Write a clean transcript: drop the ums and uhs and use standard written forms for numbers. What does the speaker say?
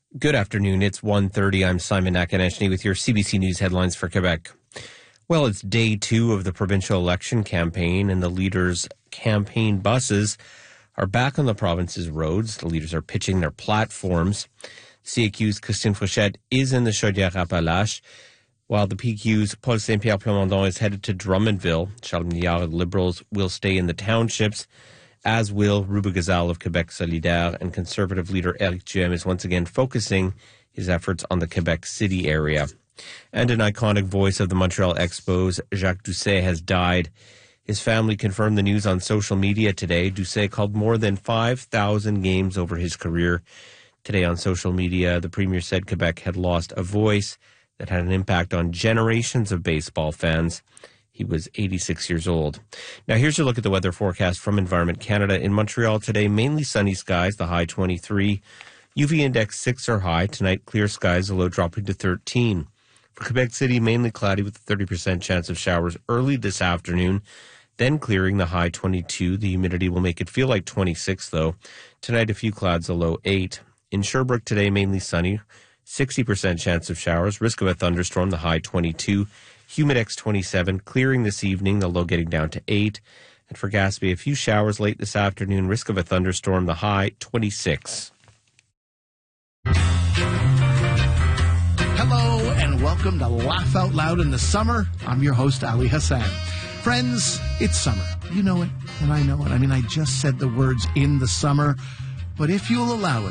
Good afternoon. It's 1:30. I'm Simon Nakaneshny with your CBC News headlines for Quebec. Well, it's day 2 of the provincial election campaign, and the leaders' campaign buses are back on the province's roads. The leaders are pitching their platforms. CAQ's Christine Fréchette is in the Chaudière-Appalaches, while the PQ's Paul Saint-Pierre Plamondon is headed to Drummondville. Charles Milliard Liberals will stay in the townships, as will Ruba Gazal of Quebec Solidaire, and Conservative leader Éric Duhem is once again focusing his efforts on the Quebec City area. And an iconic voice of the Montreal Expos, Jacques Doucet, has died. His family confirmed the news on social media today. Doucet called more than 5,000 games over his career. Today on social media, the Premier said Quebec had lost a voice that had an impact on generations of baseball fans. He was 86 years old. Now here's a look at the weather forecast from Environment Canada. In Montreal today, mainly sunny skies, the high 23. UV index 6 are high. Tonight, clear skies, the low dropping to 13. For Quebec City, mainly cloudy with a 30% chance of showers early this afternoon, then clearing, the high 22. The humidity will make it feel like 26, though. Tonight, a few clouds, a low 8. In Sherbrooke today, mainly sunny, 60% chance of showers, risk of a thunderstorm, the high 22. Humidex 27, clearing this evening, the low getting down to 8. And for Gaspé, a few showers late this afternoon, risk of a thunderstorm, the high 26. Hello and welcome to Laugh Out Loud in the Summer. I'm your host, Ali Hassan. Friends, it's summer. You know it, and I know it. I mean, I just said the words "in the summer," but if you'll allow it,